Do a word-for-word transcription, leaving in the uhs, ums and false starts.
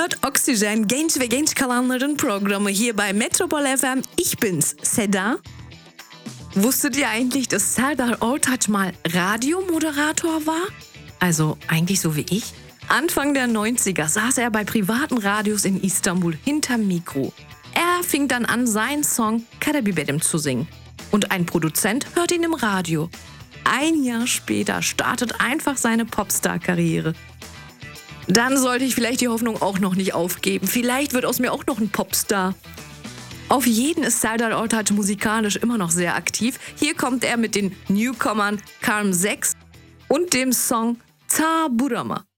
hört Oxygen, genç ve genç kalanların Programı hier bei Metropol F M. Ich bin's, Seda. Wusstet ihr eigentlich, dass Serdar Ortaç mal Radiomoderator war? Also eigentlich so wie ich. Anfang der neunziger saß er bei privaten Radios in Istanbul hinterm Mikro. Er fing dann an, seinen Song Karabiberim zu singen. Und ein Produzent hört ihn im Radio. Ein Jahr später startet einfach seine Popstar-Karriere. Dann sollte ich vielleicht die Hoffnung auch noch nicht aufgeben. Vielleicht wird aus mir auch noch ein Popstar. Auf jeden ist Serdar Ortaç musikalisch immer noch sehr aktiv. Hier kommt er mit den Newcomern Karm sechs und dem Song Ta Burama.